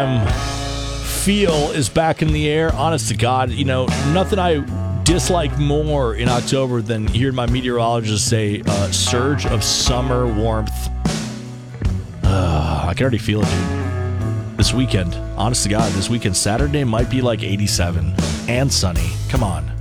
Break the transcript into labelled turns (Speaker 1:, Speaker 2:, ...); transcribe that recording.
Speaker 1: summertime feel is back in the air. Honest to God, nothing I dislike more in October than hearing my meteorologist say surge of summer warmth. I can already feel it, dude. This weekend, honest to God, this weekend, Saturday might be like 87 and sunny. Come on.